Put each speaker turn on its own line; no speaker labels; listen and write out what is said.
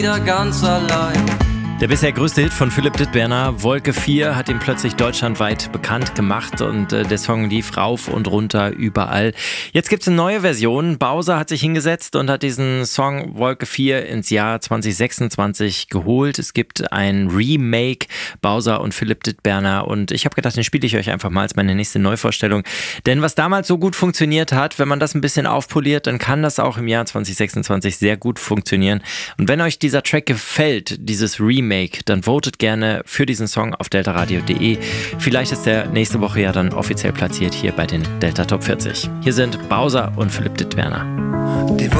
wieder ganz allein.
Der bisher größte Hit von Philipp Dittberner, Wolke 4, hat ihn plötzlich deutschlandweit bekannt gemacht und der Song lief rauf und runter überall. Jetzt gibt es eine neue Version. Bowser hat sich hingesetzt und hat diesen Song Wolke 4 ins Jahr 2026 geholt. Es gibt ein Remake, Bowser und Philipp Dittberner, und ich habe gedacht, den spiele ich euch einfach mal als meine nächste Neuvorstellung. Denn was damals so gut funktioniert hat, wenn man das ein bisschen aufpoliert, dann kann das auch im Jahr 2026 sehr gut funktionieren. Und wenn euch dieser Track gefällt, dieses Remake, dann votet gerne für diesen Song auf deltaradio.de. Vielleicht ist der nächste Woche ja dann offiziell platziert hier bei den Delta Top 40. Hier sind Bowser und Philipp Dittberner.